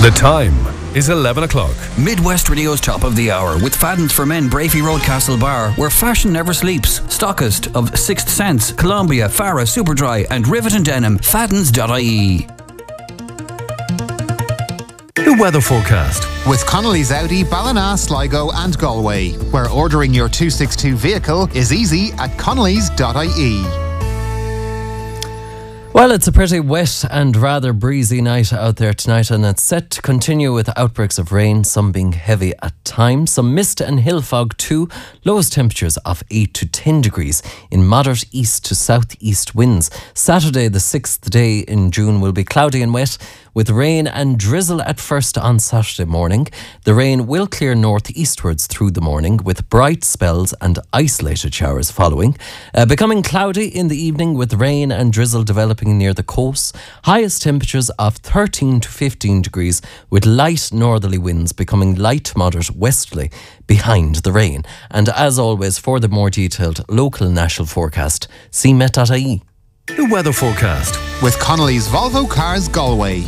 The time is 11 o'clock. Midwest Radio's top of the hour with Faddens for Men, Brafey Road, Castle Bar, where fashion never sleeps. Stockist of Sixth Sense, Columbia, Farah, Superdry and Rivet and Denim. Faddens.ie. The weather forecast. With Connolly's Audi, Ballina, Sligo and Galway, where ordering your 262 vehicle is easy at connolly's.ie. Well, it's a pretty wet and rather breezy night out there tonight, and it's set to continue with outbreaks of rain, some being heavy at times, some mist and hill fog too. Lowest temperatures of 8 to 10 degrees in moderate east to southeast winds. Saturday, the 6th day in June, will be cloudy and wet, with rain and drizzle at first on Saturday morning. The rain will clear northeastwards through the morning, with bright spells and isolated showers following. Becoming cloudy in the evening, with rain and drizzle developing near the coast. Highest temperatures of 13 to 15 degrees, with light northerly winds becoming light to moderate westerly behind the rain. And as always, for the more detailed local national forecast, see met.ie. The weather forecast. With Connolly's Volvo Cars Galway.